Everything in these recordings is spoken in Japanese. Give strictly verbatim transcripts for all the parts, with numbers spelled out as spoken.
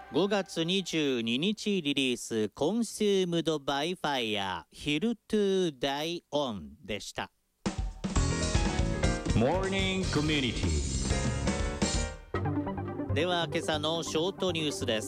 ごがつにじゅうににちリリース、コンシュームドバイファイヤー、ヒルトゥダイオンでした。 Morning Community。 では今朝のショートニュースです。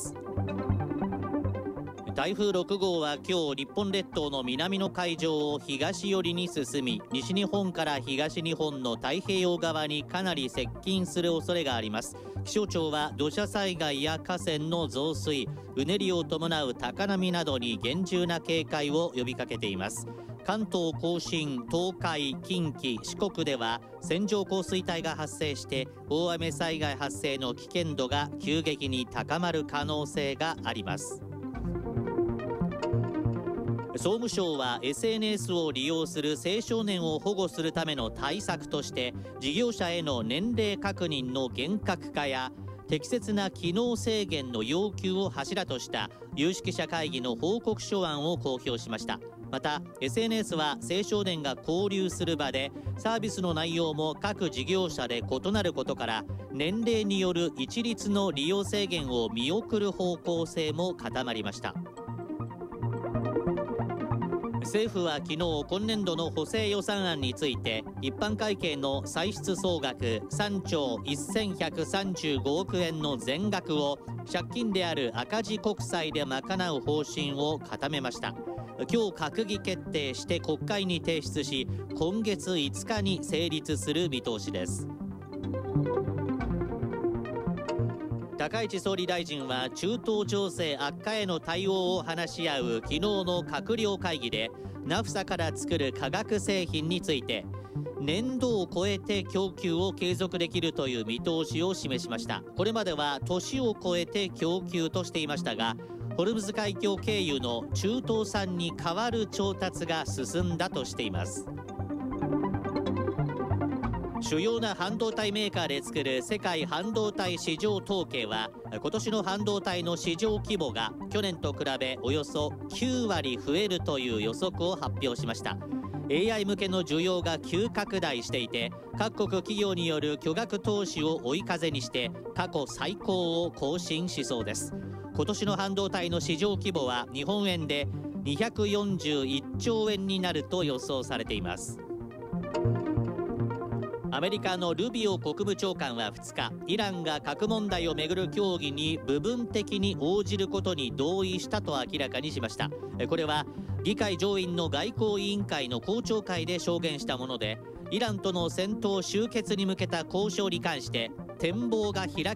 台風ろくごうは今日日本列島の南の海上を東寄りに進み、西日本から東日本の太平洋側にかなり接近する恐れがあります。気象庁は土砂災害や河川の増水、うねりを伴う高波などに厳重な警戒を呼びかけています。関東甲信、東海、近畿、四国では線状降水帯が発生して大雨災害発生の危険度が急激に高まる可能性があります。総務省は エスエヌエス を利用する青少年を保護するための対策として、事業者への年齢確認の厳格化や適切な機能制限の要求を柱とした有識者会議の報告書案を公表しました。また エスエヌエス は青少年が交流する場でサービスの内容も各事業者で異なることから、年齢による一律の利用制限を見送る方向性も固まりました。政府は昨日、今年度の補正予算案について一般会計の歳出総額さんちょうせんひゃくさんじゅうごおくえんの全額を借金である赤字国債で賄う方針を固めました。今日閣議決定して国会に提出し、今月いつかに成立する見通しです。高市総理大臣は中東情勢悪化への対応を話し合う昨日の閣僚会議で、ナフサから作る化学製品について年度を超えて供給を継続できるという見通しを示しました。これまでは年を超えて供給としていましたが、ホルムズ海峡経由の中東産に代わる調達が進んだとしています。主要な半導体メーカーで作る世界半導体市場統計は、今年の半導体の市場規模が去年と比べおよそきゅうわり増えるという予測を発表しました。 エーアイ 向けの需要が急拡大していて、各国企業による巨額投資を追い風にして過去最高を更新しそうです。今年の半導体の市場規模は日本円でにひゃくよんじゅういっちょうえんになると予想されています。アメリカのルビオ国務長官はふつか、イランが核問題をめぐる協議に部分的に応じることに同意したと明らかにしました。これは議会上院の外交委員会の公聴会で証言したもので、イランとの戦闘終結に向けた交渉に関して展望が開